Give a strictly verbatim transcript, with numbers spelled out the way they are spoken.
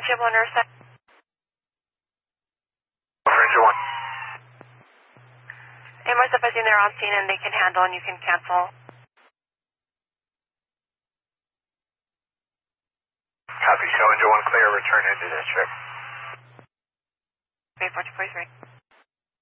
Friendship one nurse. Friendship one. Amherst, if I think they're on scene and they can handle and you can cancel. Copy, show engine one clear, return into district. three four two four three.